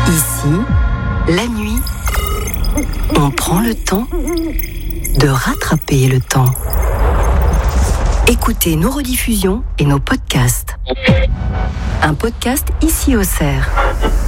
Ici, la nuit, on prend le temps de rattraper le temps. Écoutez nos rediffusions et nos podcasts. Un podcast ici au Cerf.